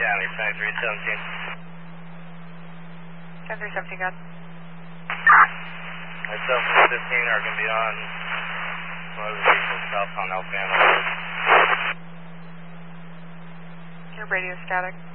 County, 2317. 10-3-17, got. Myself and 15 are going to be on motor vehicle south on Alpano. Your radio static.